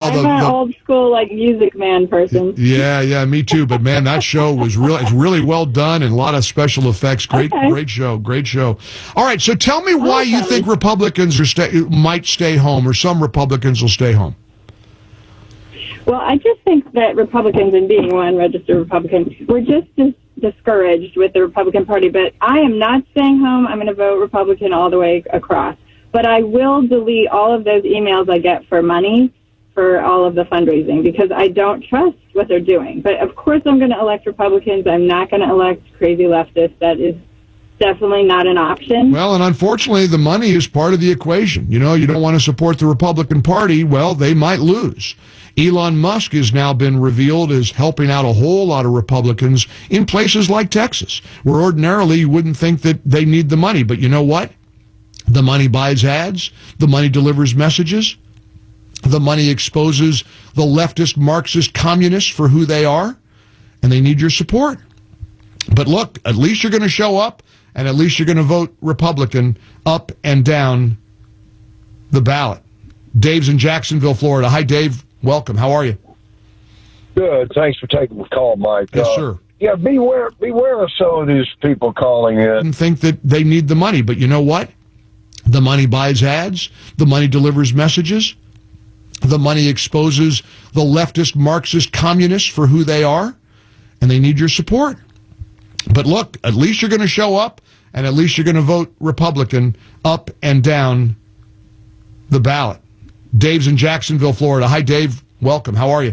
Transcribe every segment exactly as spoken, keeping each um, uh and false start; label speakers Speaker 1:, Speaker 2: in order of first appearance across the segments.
Speaker 1: I'm
Speaker 2: the,
Speaker 1: an
Speaker 2: the
Speaker 1: old school like Music Man person.
Speaker 2: Yeah, yeah, me too. But man, that show was really, it's really well done and a lot of special effects. Great,
Speaker 1: Okay.
Speaker 2: great show, great show. All right, so tell me why
Speaker 1: Awesome.
Speaker 2: you think Republicans are stay, might stay home, or some Republicans will stay home.
Speaker 1: Well, I just think that Republicans, and being one registered Republican, we're just dis- discouraged with the Republican Party. But I am not staying home. I'm going to vote Republican all the way across. But I will delete all of those emails I get for money for all of the fundraising because I don't trust what they're doing. But of course I'm going to elect Republicans. I'm not going to elect crazy leftists. That is definitely not an option.
Speaker 2: Well, and unfortunately, the money is part of the equation. You know, you don't want to support the Republican Party. Well, they might lose. Elon Musk has now been revealed as helping out a whole lot of Republicans in places like Texas, where ordinarily you wouldn't think that they need the money. But you know what? The money buys ads. The money delivers messages. The money exposes the leftist, Marxist communists for who they are, and they need your support. But look, at least you're going to show up, and at least you're going to vote Republican up and down the ballot. Dave's in Jacksonville, Florida. Hi, Dave. Welcome. How are you?
Speaker 3: Good. Thanks for taking the call, Mike.
Speaker 2: Yes,
Speaker 3: uh,
Speaker 2: sir.
Speaker 3: Yeah, beware, beware of some of these people calling in.
Speaker 2: And think that they need the money, but you know what? The money buys ads. The money delivers messages. The money exposes the leftist, Marxist communists for who they are, and they need your support. But look, at least you're going to show up, and at least you're going to vote Republican up and down the ballot. Dave's in Jacksonville, Florida. Hi, Dave. Welcome. How are you?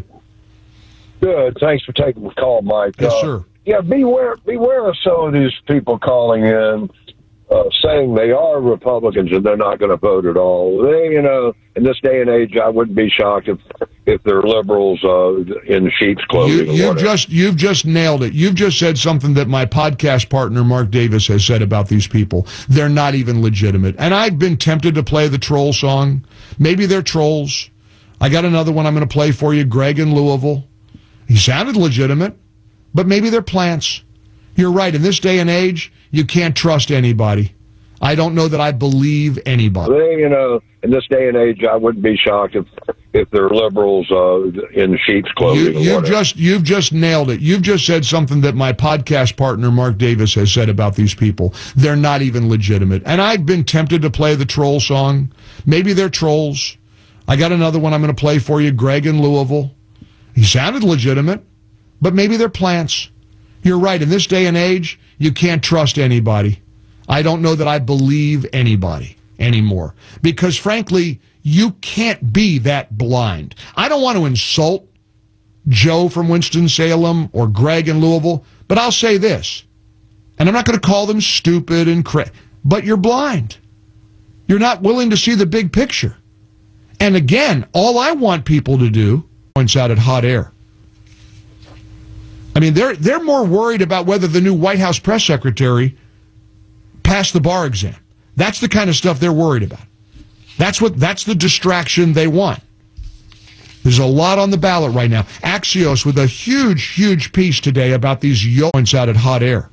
Speaker 3: Good. Thanks for taking the call, Mike.
Speaker 2: Yes,
Speaker 3: uh,
Speaker 2: sir.
Speaker 3: Yeah, beware, beware of some of these people calling in, uh, saying they are Republicans and they're not going to vote at all. They, you know, in this day and age, I wouldn't be shocked if if they're liberals uh, in sheep's clothing.
Speaker 2: You,
Speaker 3: or
Speaker 2: you've
Speaker 3: whatever.
Speaker 2: just you've just nailed it. You've just said something that my podcast partner Mark Davis has said about these people. They're not even legitimate. And I've been tempted to play the troll song. Maybe they're trolls. I got another one I'm going to play for you. Greg in Louisville. He sounded legitimate, but maybe they're plants. You're right. In this day and age, you can't trust anybody. I don't know that I believe anybody.
Speaker 3: They, you know, in this day and age, I wouldn't be shocked if if they're liberals uh, in sheep's clothing.
Speaker 2: You,
Speaker 3: or
Speaker 2: you've
Speaker 3: whatever.
Speaker 2: just you've just nailed it. You've just said something that my podcast partner Mark Davis has said about these people. They're not even legitimate. And I've been tempted to play the troll song. Maybe they're trolls. I got another one I'm going to play for you. Greg in Louisville. He sounded legitimate, but maybe they're plants. You're right. In this day and age, you can't trust anybody. I don't know that I believe anybody anymore because, frankly, you can't be that blind. I don't want to insult Joe from Winston-Salem or Greg in Louisville, but I'll say this, and I'm not going to call them stupid and cra- but you're blind. You're not willing to see the big picture. And again, all I want people to do points out at Hot Air. I mean, they're they're more worried about whether the new White House press secretary passed the bar exam. That's the kind of stuff they're worried about. That's what that's the distraction they want. There's a lot on the ballot right now. Axios with a huge, huge piece today about these yo points out at Hot Air.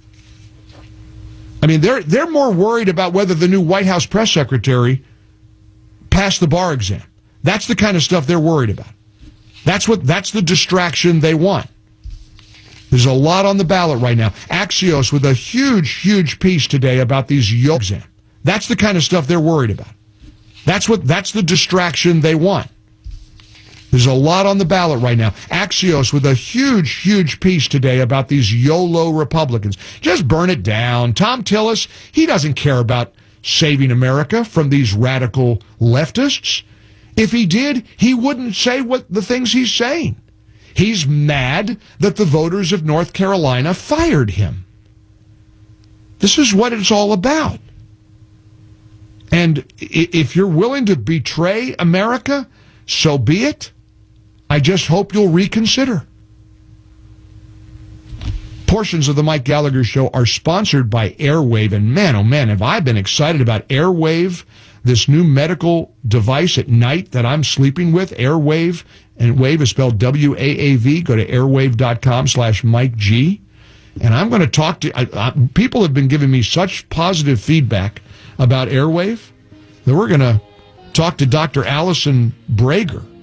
Speaker 2: I mean, they're they're more worried about whether the new White House press secretary passed the bar exam. That's the kind of stuff they're worried about. That's what that's the distraction they want. There's a lot on the ballot right now. Axios with a huge, huge piece today about these yo exam. That's the kind of stuff they're worried about. That's what that's the distraction they want. There's a lot on the ballot right now. Axios with a huge, huge piece today about these YOLO Republicans. Just burn it down. Tom Tillis, he doesn't care about saving America from these radical leftists. If he did, he wouldn't say what the things he's saying. He's mad that the voters of North Carolina fired him. This is what it's all about. And if you're willing to betray America, so be it. I just hope you'll reconsider. Portions of the Mike Gallagher Show are sponsored by Airwave. And man, oh man, have I been excited about Airwave, this new medical device at night that I'm sleeping with, Airwave. And Wave is spelled W A A V. Go to airwave.com slash Mike G. And I'm going to talk to, I, I, people have been giving me such positive feedback about Airwave that we're going to talk to Doctor Allison Brager